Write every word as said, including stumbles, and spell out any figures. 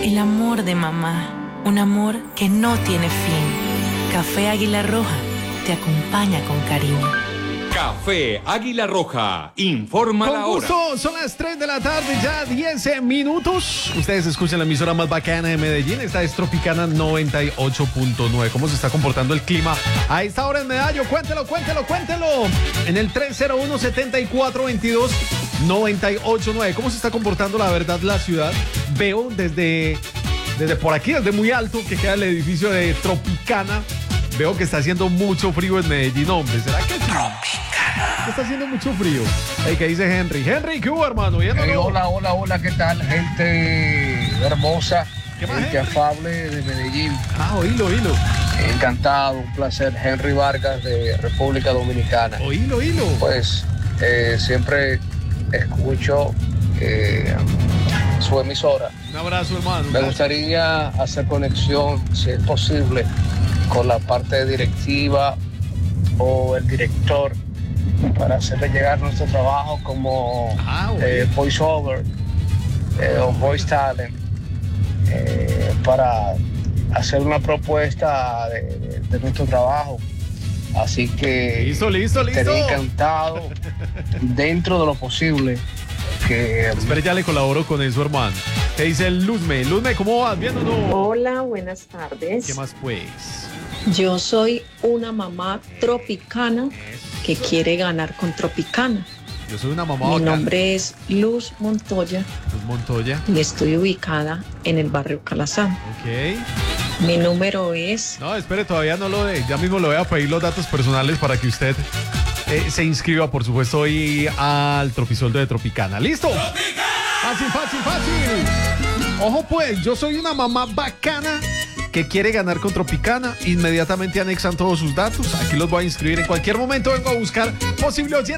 El amor de mamá, un amor que no tiene fin. Café Águila Roja te acompaña con cariño. Café Águila Roja, informa la hora. Con gusto, son las tres de la tarde, ya diez minutos. Ustedes escuchan la emisora más bacana de Medellín. Esta es Tropicana noventa y ocho punto nueve. ¿Cómo se está comportando el clima a esta hora en Medallo? Cuéntelo, cuéntelo, cuéntelo. En el tres cero uno, setenta y cuatro veintidós, noventa y ocho nueve. ¿Cómo se está comportando la verdad la ciudad? Veo desde, desde por aquí, desde muy alto, que queda el edificio de Tropicana. Veo que está haciendo mucho frío en Medellín, hombre. ¿Será que sí? Tropicana. Está haciendo mucho frío. Hey, ¿qué dice Henry? Henry, ¿qué hubo, hermano? Hey, hola, hola, hola, ¿qué tal? Gente hermosa, ¿Qué más, gente Henry? afable de Medellín. Ah, oílo, oílo. Encantado, un placer. Henry Vargas de República Dominicana. Oílo, oílo. Pues eh, siempre escucho eh, su emisora. Un abrazo, hermano. Me gustaría hacer conexión, si es posible, con la parte directiva o el director para hacerle llegar nuestro trabajo como Ah, bueno. eh, voiceover eh, o voice talent eh, para hacer una propuesta de, de- de nuestro trabajo. Así que Listo, listo, listo. estaría encantado dentro de lo posible que Espere, ya le colaboro con eso, hermano. ¿Qué dice el Luzme? Luzme, ¿cómo vas? ¿Bien o no? Hola, buenas tardes. ¿Qué más, pues? Yo soy una mamá tropicana que quiere ganar con Tropicana. Yo soy una mamá Mi bacana. nombre es Luz Montoya Luz Montoya. y estoy ubicada en el barrio Calazán. Ok. Mi número es No, espere, todavía no lo de. Ya mismo le voy a pedir los datos personales para que usted eh, se inscriba, por supuesto, hoy al Tropisoldo de Tropicana. ¿Listo? Fácil, fácil, fácil. Ojo, pues, yo soy una mamá bacana que quiere ganar con Tropicana. Inmediatamente anexan todos sus datos. Aquí los voy a inscribir en cualquier momento. Vengo a buscar posible oyente.